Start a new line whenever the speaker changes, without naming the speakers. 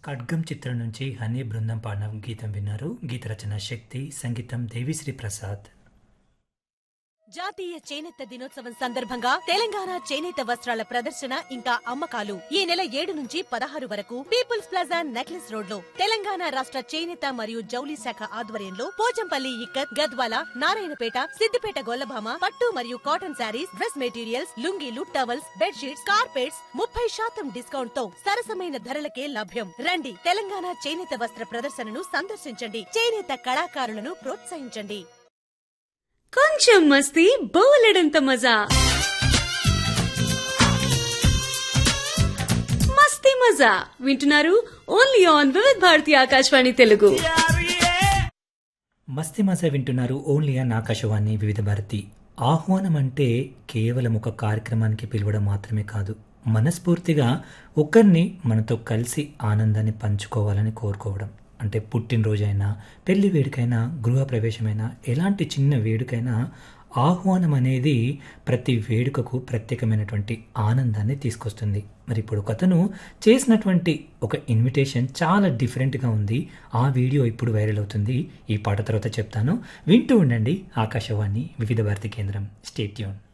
ఖడ్గం చిత్రం నుంచి హనీ బృందం పాడిన గీతం విన్నారు. గీత రచన శక్తి, సంగీతం దేవిశ్రీ ప్రసాద్.
జాతీయ చేనేత దినోత్సవం సందర్భంగా తెలంగాణ చేనేత వస్త్రాల ప్రదర్శన ఇంకా అమ్మకాలు ఈ నెల 7 నుంచి 16 వరకు పీపుల్స్ ప్లాజా నెక్లెస్ రోడ్ లో తెలంగాణ రాష్ట్ర చేనేత మరియు జౌళి శాఖ ఆధ్వర్యంలో పోచంపల్లి ఇక్కత్, గద్వాల, నారాయణపేట, సిద్దిపేట గొల్లభామ పట్టు మరియు cotton saris, dress materials, లుంగీలు, towels, bedsheets, carpets 30% discount తో సరసమైన ధరలకే లభ్యం. రండి, తెలంగాణ చేనేత వస్త్ర ప్రదర్శనను సందర్శించండి. చేనేత కళాకారులను ప్రోత్సహించండి.
కొంచెం మస్తీ, బోలెడంత మజా. మస్తీ మజా వింటున్నారు ఓన్లీ ఆన్ వివిధ భారతి ఆకాశవాణి తెలుగు.
మస్తి మజా వింటున్నారు ఓన్లీ ఆన్ ఆకాశవాణి వివిధ భారతి. ఆహ్వానం అంటే కేవలం ఒక కార్యక్రమానికి పిలవడం మాత్రమే కాదు, మనస్ఫూర్తిగా ఒకరిని మనతో కలిసి ఆనందాన్ని పంచుకోవాలని కోరుకోవడం. అంటే పుట్టినరోజైనా, పెళ్లి వేడుకైనా, గృహప్రవేశమైనా, ఎలాంటి చిన్న వేడుకైనా ఆహ్వానం అనేది ప్రతి వేడుకకు ప్రత్యేకమైనటువంటి ఆనందాన్ని తీసుకొస్తుంది. మరి ఇప్పుడు ఒకతను చేసినటువంటి ఒక ఇన్విటేషన్ చాలా డిఫరెంట్గా ఉంది. ఆ వీడియో ఇప్పుడు వైరల్ అవుతుంది. ఈ పాట తర్వాత చెప్తాను. వింటూ ఉండండి ఆకాశవాణి వివిధ భారతి కేంద్రం. Stay tune.